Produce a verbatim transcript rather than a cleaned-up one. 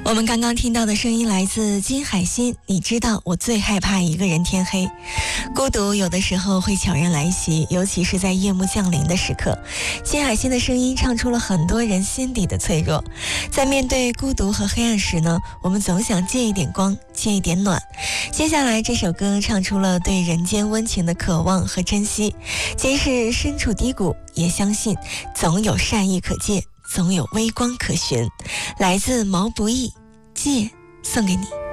我们刚刚听到的声音来自金海心。你知道我最害怕一个人天黑，孤独有的时候会悄然来袭，尤其是在夜幕降临的时刻。金海心的声音唱出了很多人心底的脆弱，在面对孤独和黑暗时呢，我们总想借一点光，借一点暖。接下来这首歌唱出了对人间温情的渴望和珍惜，即使身处低谷，也相信总有善意可借，总有微光可寻。来自毛不易，借送给你。